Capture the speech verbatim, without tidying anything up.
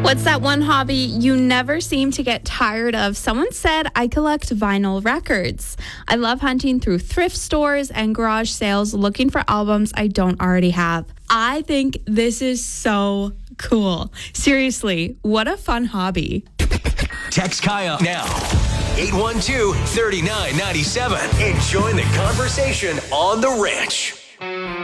What's that one hobby you never seem to get tired of? Someone said I collect vinyl records. I love hunting through thrift stores and garage sales looking for albums I don't already have. I think this is so cool. Seriously, what a fun hobby. Text Kaya now. eight one two, three nine nine seven and join the conversation on The Ranch.